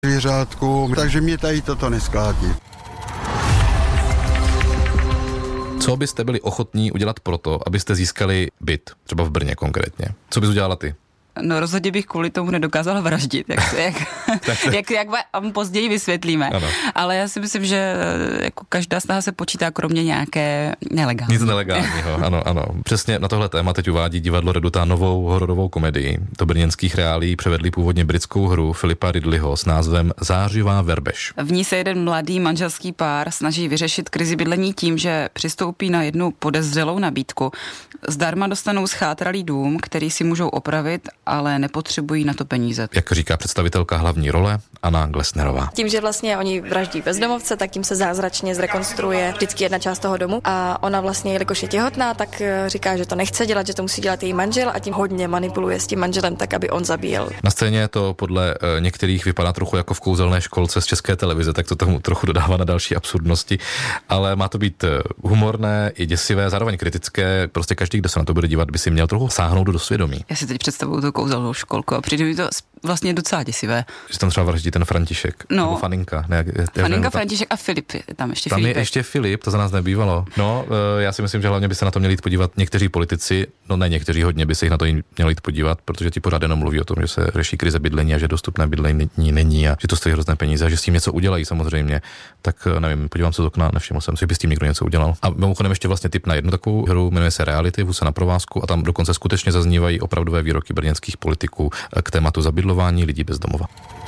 zvířátku, takže mě tady toto nesklátí. Co byste byli ochotní udělat proto, abyste získali byt, třeba v Brně konkrétně? Co bys udělala ty? No rozhodně bych kvůli tomu nedokázala vraždit, jak vám později vysvětlíme. Ano. Ale já si myslím, že jako každá snaha se počítá kromě nějaké nelegální. Nic nelegálního, ano. Přesně na tohle téma teď uvádí divadlo Reduta novou hororovou komedii. Do brněnských reálií převedli původně britskou hru Philipa Ridleyho s názvem Zářivá verbež. V ní se jeden mladý manželský pár snaží vyřešit krizi bydlení tím, že přistoupí na jednu podezřelou nabídku. Zdarma dostanou schátralý dům, který si můžou opravit, ale nepotřebují na to peníze. Jak říká představitelka hlavní role Anna Glesnerová. Tím, že vlastně oni vraždí bezdomovce, tak tím se zázračně zrekonstruuje vždycky jedna část toho domu a ona vlastně, jelikož je těhotná, tak říká, že to nechce dělat, že to musí dělat její manžel a tím hodně manipuluje s tím manželem tak, aby on zabíjel. Na scéně to podle některých vypadá trochu jako v kouzelné školce z České televize, tak to tomu trochu dodává na další absurdnosti, ale má to být humorné i děsivé, zároveň kritické. Prostě každý, kdo se na to bude dívat, by si měl trochu sáhnout do svědomí. Já si teď představuju tu kouzelnou školku a přijde mi to vlastně docela děsivé. Že tam třeba vraždí ten František, nebo Faninka. Faninka, František a Filip, tam ještě Filip. Tam je ještě Filip, to za nás nebývalo. No, já si myslím, že hlavně by se na to měli jít podívat někteří politici, no ne někteří, hodně by se jich na to měli jít podívat, protože ti pořád jenom mluví o tom, že se řeší krize bydlení a že dostupné bydlení není a že to stojí hrozné peníze a že s tím něco udělají samozřejmě. Tak nevím, podívám se z okna, nevšiml jsem si, že by s tím někdo něco udělal. A mimochodem ještě vlastně tip na jednu takovou hru, jmenuje se Reality, Husa na provázku a tam dokonce skutečně zaznívají opravdové výroky brněnských politiků k tématu zabydlování lidí bez domova.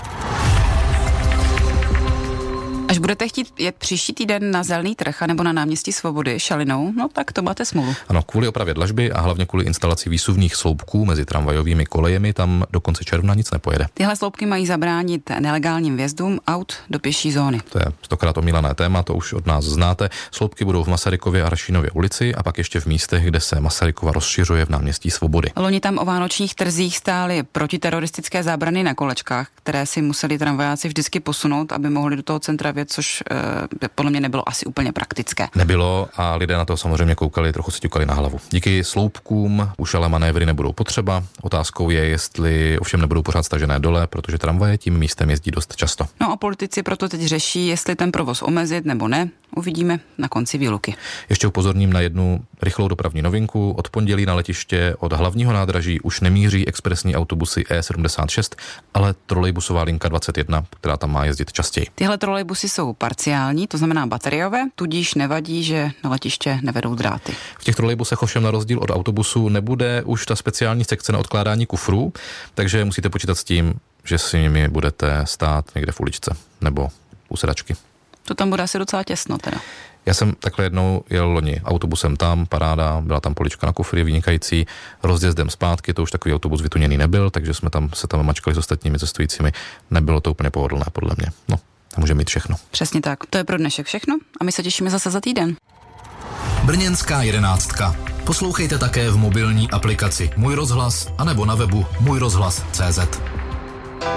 Až budete chtít jet příští týden na Zelený trh nebo na náměstí Svobody šalinou, no tak to máte smůlu. Ano, kvůli opravě dlažby a hlavně kvůli instalaci výsuvních sloupků mezi tramvajovými kolejemi tam do konce června nic nepojede. Tyhle sloupky mají zabránit nelegálním vjezdům aut do pěší zóny. To je stokrát omílané téma, to už od nás znáte. Sloupky budou v Masarykově a Rašinově ulici a pak ještě v místech, kde se Masarykova rozšiřuje v náměstí Svobody. Loni tam o vánočních trzích stály protiteroristické zábrany na kolečkách, které si museli tramvajáci vždycky posunout, aby mohli do toho centra což podle mě nebylo asi úplně praktické. Nebylo a lidé na to samozřejmě koukali, trochu si ťukali na hlavu. Díky sloupkům už ale manévry nebudou potřeba. Otázkou je, jestli ovšem nebudou pořád stažené dole, protože tramvaje tím místem jezdí dost často. No a politici proto teď řeší, jestli ten provoz omezit nebo ne. Uvidíme na konci výluky. Ještě upozorním na jednu rychlou dopravní novinku. Od pondělí na letiště od hlavního nádraží už nemíří expresní autobusy E76, ale trolejbusová linka 21, která tam má jezdit častěji. Tyhle trolejbusy jsou parciální, to znamená bateriové, tudíž nevadí, že na letiště nevedou dráty. V těch trolejbusech ovšem na rozdíl od autobusu nebude už ta speciální sekce na odkládání kufrů, takže musíte počítat s tím, že si nimi budete stát někde v uličce nebo u sedačky. To tam bude asi docela těsno teda. Já jsem takhle jednou jel loni autobusem tam, paráda, byla tam polička na kufry, vynikající, rozjezdem zpátky, to už takový autobus vytuněný nebyl, takže jsme se tam mačkali s ostatními cestujícími, nebylo to úplně pohodlné podle mě. No, a může mít všechno. Přesně tak. To je pro dnešek všechno a my se těšíme zase za týden. Brněnská 11. Poslouchejte také v mobilní aplikaci Můj rozhlas anebo na webu můjrozhlas.cz.